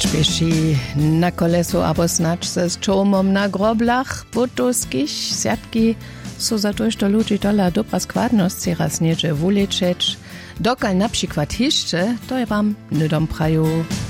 Ćpěši na kolesu abo snacz se z čomom na groblach, butuskich, siatki, so za to, što ludzi dola dobra składność raz nieže vulečeć, dokal na przykład hiszcze, to je wam nydom praju.